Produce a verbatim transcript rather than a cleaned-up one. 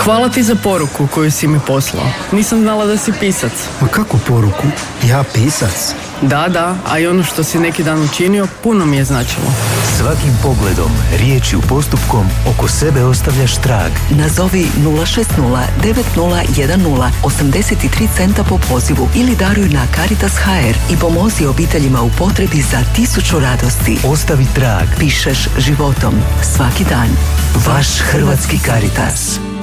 Hvala ti za poruku koju si mi poslao. Nisam znala da si pisac. Ma kakvu poruku? Ja pisac? Da, da, a i ono što si neki dan učinio puno mi je značilo. Svakim pogledom, riječju, postupkom oko sebe ostavljaš trag. Nazovi nula šest nula devet nula jedan nula osamdeset tri centa po pozivu ili daruj na Caritas ha er i pomozi obiteljima u potrebi za tisuću radosti. Ostavi trag. Pišeš životom svaki dan. Vaš Hrvatski Caritas.